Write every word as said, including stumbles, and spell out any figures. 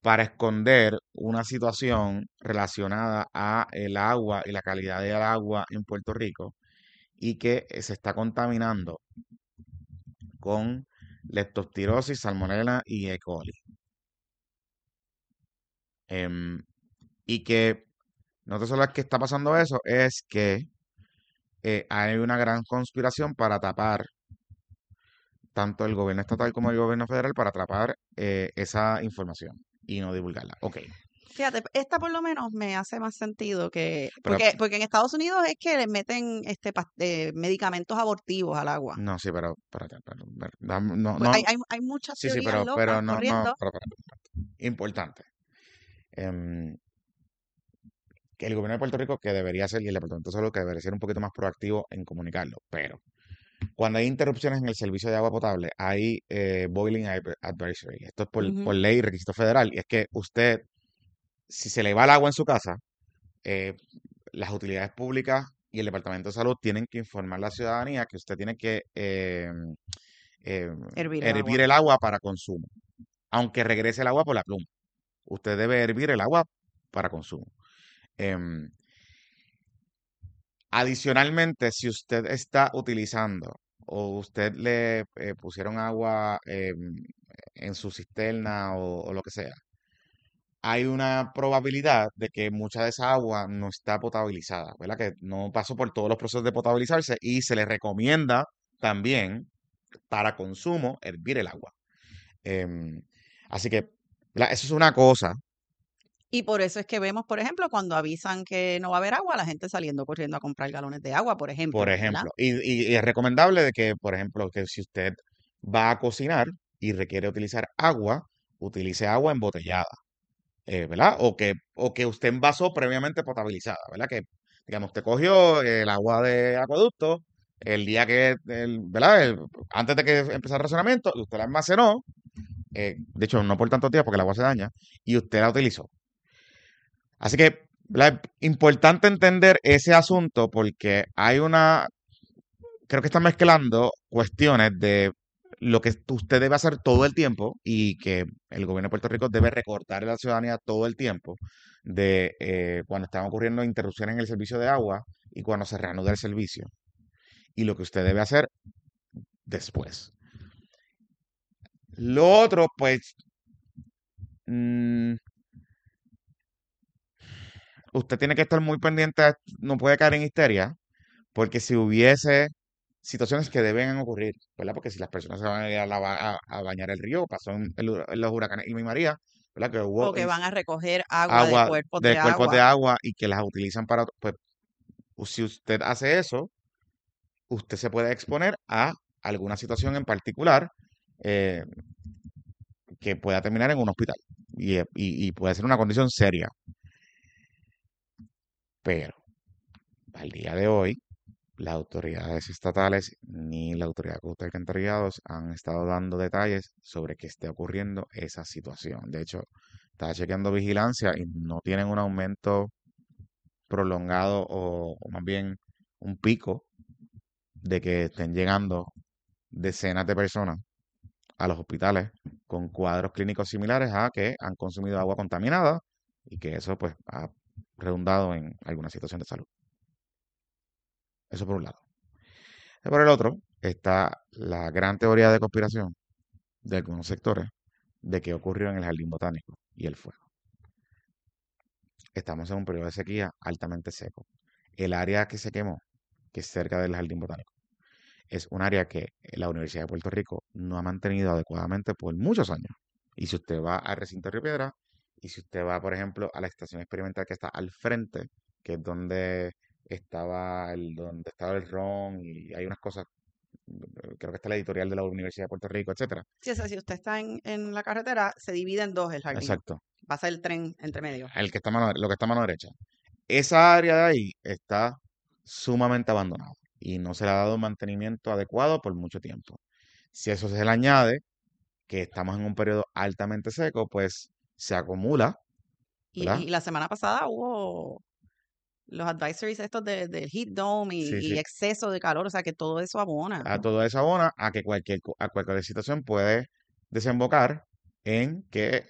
para esconder una situación relacionada a el agua y la calidad del agua en Puerto Rico y que eh, se está contaminando con leptospirosis, salmonella y E. coli. Em, y que no te solo es que está pasando eso, es que eh, hay una gran conspiración para tapar tanto el gobierno estatal como el gobierno federal para atrapar eh, esa información y no divulgarla. Ok, Fíjate, esta por lo menos me hace más sentido que, pero porque, porque en Estados Unidos es que le meten este pas- eh, medicamentos abortivos al agua. no, sí, pero, espérate, pero, pero, dam- no, Pues no, hay, hay, hay muchas sí, sí, teorías pero, locas pero no, no, corriendo. pero, pero, pero, importante. Em, que el gobierno de Puerto Rico que debería ser, y el Departamento de Salud que debería ser un poquito más proactivo en comunicarlo, pero cuando hay interrupciones en el servicio de agua potable, hay eh, boiling adv- advisory. Esto es por, por Ujú. ley, requisito federal, y es que usted, si se le va el agua en su casa, eh, las utilidades públicas y el Departamento de Salud tienen que informar a la ciudadanía que usted tiene que eh, eh, Hervir el hervir agua. el agua para consumo, aunque regrese el agua por la pluma. Usted debe hervir el agua para consumo. Em, Adicionalmente, si usted está utilizando o usted le eh, pusieron agua em, en su cisterna o, o lo que sea, hay una probabilidad de que mucha de esa agua no está potabilizada, ¿verdad? Que no pasó por todos los procesos de potabilizarse y se le recomienda también para consumo hervir el agua. Em, Así que, ¿verdad? Eso es una cosa, Y por eso es que vemos, por ejemplo, cuando avisan que no va a haber agua, la gente saliendo corriendo a comprar galones de agua, por por ejemplo, ¿verdad? ejemplo. Y, y- y es recomendable de que, por ejemplo, que si usted va a cocinar y requiere utilizar agua, utilice agua embotellada, eh, ¿verdad? O que, o que usted envasó previamente potabilizada, ¿verdad? Que, digamos, usted cogió el agua de acueducto el día que, el- ¿verdad? El- antes de que empezara el racionamiento, y usted la almacenó, eh, de hecho, no por tantos días porque el agua se daña, y usted la utilizó. Así que, ¿verdad? Importante entender ese asunto porque hay una creo que está mezclando cuestiones de lo que usted debe hacer todo el tiempo y que el gobierno de Puerto Rico debe recordar a la ciudadanía todo el tiempo de eh, cuando están ocurriendo interrupciones en el servicio de agua y cuando se reanuda el servicio y lo que usted debe hacer después. Lo otro, pues, mm, usted tiene que estar muy pendiente, no puede caer en histeria, porque si hubiese situaciones que deben ocurrir, ¿verdad? Porque si las personas se van a ir a, la ba- a- a bañar el río, pasó en, el hura- en los huracanes Irma y María, ¿verdad? Que O hubo que eh, van a recoger agua de agua cuerpos de de cuerpos agua. de agua y que las utilizan para, pues, si usted hace eso, usted se puede exponer a alguna situación en particular eh, que pueda terminar en un hospital y, eh, y- y puede ser una condición seria. Pero al día de hoy, las autoridades estatales ni la autoridad de Costa de Alcantarillados han estado dando detalles sobre que esté ocurriendo esa situación. De hecho, estaba chequeando vigilancia y no tienen un aumento prolongado o, o más bien un pico de que estén llegando decenas de personas a los hospitales con cuadros clínicos similares a que han consumido agua contaminada y que eso pues ha redundado en alguna situación de salud. Eso por un lado. Y por el otro está la gran teoría de conspiración de algunos sectores de qué ocurrió en el jardín botánico y el fuego. Estamos en un periodo de sequía altamente seco. El área que se quemó, que es cerca del jardín botánico, es un área que la Universidad de Puerto Rico no ha mantenido adecuadamente por muchos años. Y si usted va al recinto de Río Piedra, y si usted va, por ejemplo, a la estación experimental que está al frente, que es donde estaba el, donde estaba el ron y hay unas cosas, creo que está la editorial de la Universidad de Puerto Rico, etcétera. Sí, o sea, si usted está en, en la carretera, se divide en dos el jardín. Exacto. Pasa el tren entre medio. El que está a mano, lo que está a mano derecha. Esa área de ahí está sumamente abandonada y no se le ha dado un mantenimiento adecuado por mucho tiempo. Si eso se le añade que estamos en un periodo altamente seco, pues se acumula, Y, ¿verdad? y la semana pasada hubo los advisories estos de, del heat dome Sí, y, sí. y exceso de calor, o sea que todo eso abona. A todo eso abona a que cualquier, co- a cualquier situación puede desembocar en que